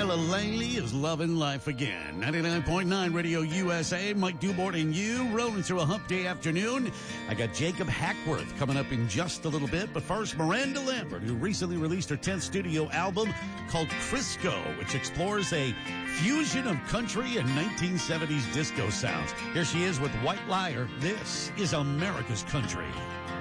Ella Langley is loving life again. 99.9 Radio USA. Mike Dubort and you rolling through a hump day afternoon. I got Jacob Hackworth coming up in just a little bit. But first, Miranda Lambert, who recently released her 10th studio album called Crisco, which explores a fusion of country and 1970s disco sounds. Here she is with White Liar. This is America's Country.